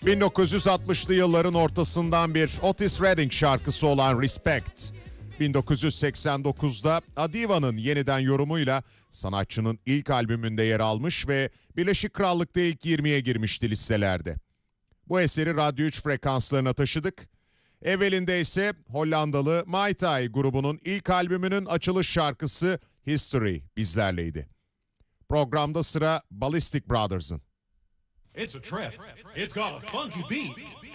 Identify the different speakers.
Speaker 1: 1960'lı yılların ortasından bir Otis Redding şarkısı olan Respect, 1989'da Adiva'nın yeniden yorumuyla sanatçının ilk albümünde yer almış ve Birleşik Krallık'ta ilk 20'ye girmişti listelerde. Bu eseri Radyo 3 frekanslarına taşıdık. Evvelinde ise Hollandalı Mai Tai grubunun ilk albümünün açılış şarkısı History bizlerleydi. Programda sıra Ballistic Brothers'ın.
Speaker 2: It's a trip. It's got a funky beat.